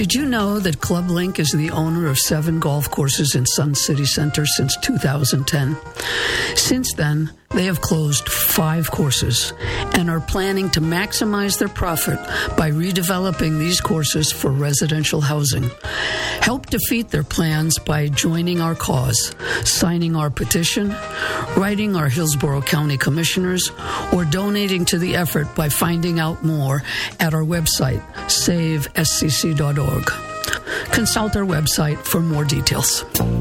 Did you know that Club Link is the owner of 7 golf courses in Sun City Center since 2010? Since then, they have closed 5 courses and are planning to maximize their profit by redeveloping these courses for residential housing. Help defeat their plans by joining our cause, signing our petition, writing our Hillsborough County Commissioners, or donating to the effort by finding out more at our website, savescc.org. Consult our website for more details.